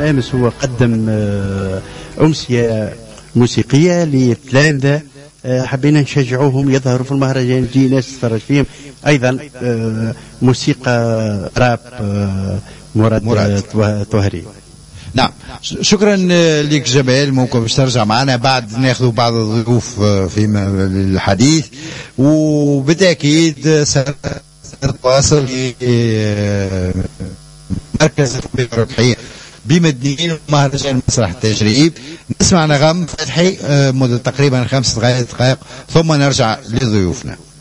أمس هو قدم أمسية موسيقية للتلامذة، حبينا نشجعوهم يظهروا في المهرجان، تجي ناس تتفرج فيهم. أيضا موسيقى راب مراد طهري. نعم، شكرا لك جمال. ممكن باش ترجع معنا بعد ناخذ بعض الضيوف في الحديث، وبالتأكيد سنتواصل في مركز الربحية بمدينة مهرجان مسرح التجريب. نسمع نغم فتحي مدة تقريبا 5 دقائق ثم نرجع لضيوفنا.